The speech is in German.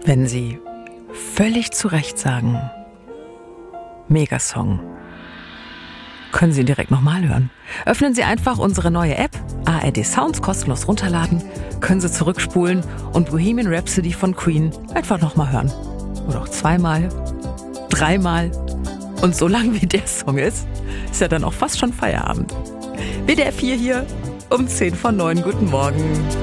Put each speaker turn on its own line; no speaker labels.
wenn Sie völlig zu Recht sagen, Megasong. Können Sie ihn direkt nochmal hören. Öffnen Sie einfach unsere neue App, ARD Sounds, kostenlos runterladen, können Sie zurückspulen und Bohemian Rhapsody von Queen einfach nochmal hören. Oder auch zweimal, dreimal. Und so lang wie der Song ist ja dann auch fast schon Feierabend. WDR 4 hier um 8:50. Guten Morgen.